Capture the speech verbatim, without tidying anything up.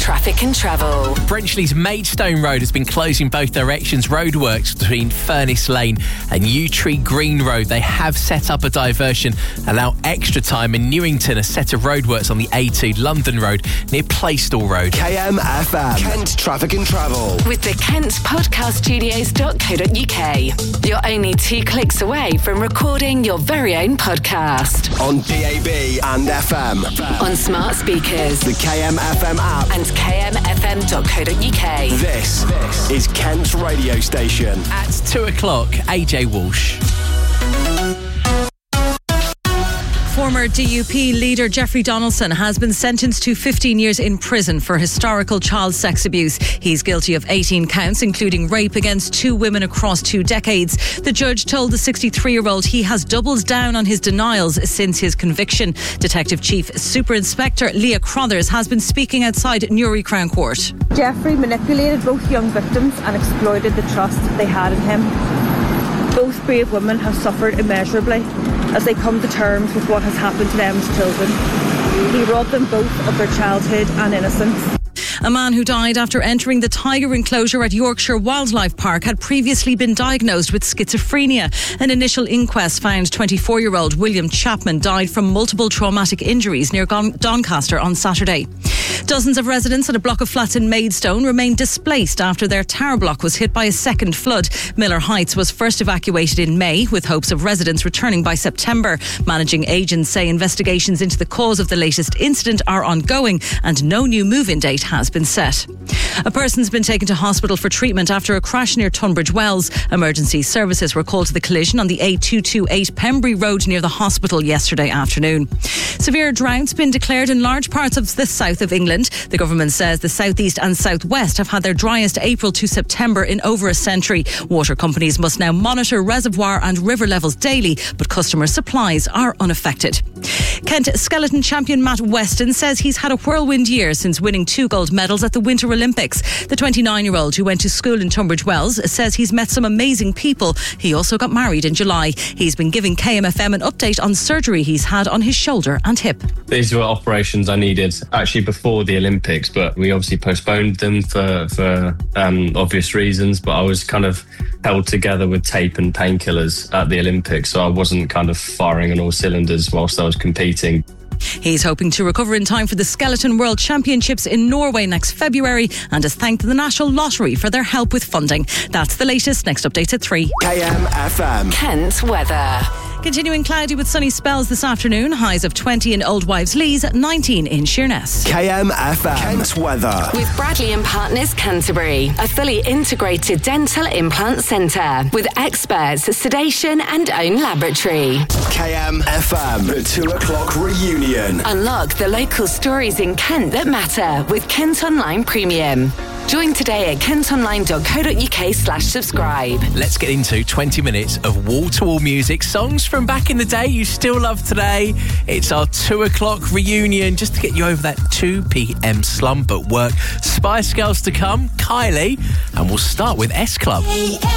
Traffic and Travel. Brenchley's Maidstone Road has been closing both directions. Roadworks between Furnace Lane and Yew Tree Green Road. They have set up a diversion, allow extra time. In Newington, a set of roadworks on the A two London Road near Playstall Road. K M F M, Kent Traffic and Travel. With the Kent Podcast Studios dot co dot uk. You're only two clicks away from recording your very own podcast. On D A B and F M. On smart speakers. The K M F M app. And K M F M dot co dot uk. This, this is Kent's radio station. At two o'clock, A J Walsh. Former D U P leader Jeffrey Donaldson has been sentenced to fifteen years in prison for historical child sex abuse. He's guilty of eighteen counts, including rape against two women across two decades. The judge told the sixty-three-year-old he has doubled down on his denials since his conviction. Detective Chief Super Inspector Leah Crothers has been speaking outside Newry Crown Court. Jeffrey manipulated both young victims and exploited the trust they had in him. Both brave women have suffered immeasurably as they come to terms with what has happened to them as children. He robbed them both of their childhood and innocence. A man who died after entering the tiger enclosure at Yorkshire Wildlife Park had previously been diagnosed with schizophrenia. An initial inquest found twenty-four-year-old William Chapman died from multiple traumatic injuries near Doncaster on Saturday. Dozens of residents at a block of flats in Maidstone remain displaced after their tower block was hit by a second flood. Miller Heights was first evacuated in May, with hopes of residents returning by September. Managing agents say investigations into the cause of the latest incident are ongoing and no new move-in date has been set. A person's been taken to hospital for treatment after a crash near Tunbridge Wells. Emergency services were called to the collision on the A two twenty-eight Pembrey Road near the hospital yesterday afternoon. Severe drought's been declared in large parts of the south of England. The government says the southeast and southwest have had their driest April to September in over a century. Water companies must now monitor reservoir and river levels daily, but customer supplies are unaffected. Kent skeleton champion Matt Weston says he's had a whirlwind year since winning two gold medals at the Winter Olympics. The twenty-nine-year-old who went to school in Tunbridge Wells says he's met some amazing people. He also got married in July. He's been giving K M F M an update on surgery he's had on his shoulder and hip. These were operations I needed actually before the Olympics, but we obviously postponed them for, for um, obvious reasons. But I was kind of held together with tape and painkillers at the Olympics, so I wasn't kind of firing on all cylinders whilst I was competing. He's hoping to recover in time for the Skeleton World Championships in Norway next February and has thanked the National Lottery for their help with funding. That's the latest. Next update at three. K M F M. Kent weather. Continuing cloudy with sunny spells this afternoon. Highs of twenty in Old Wives Lees, nineteen in Sheerness. K M F M. Kent weather. With Bradley and Partners Canterbury, a fully integrated dental implant centre with experts, sedation and own laboratory. K M F M. The two o'clock reunion. Unlock the local stories in Kent that matter with Kent Online Premium. Join today at kent online dot co dot uk slash subscribe. Let's get into twenty minutes of wall-to-wall music. Songs from back in the day you still love today. It's our two o'clock reunion just to get you over that two p.m. slump at work. Spice Girls to come, Kylie, and we'll start with S Club.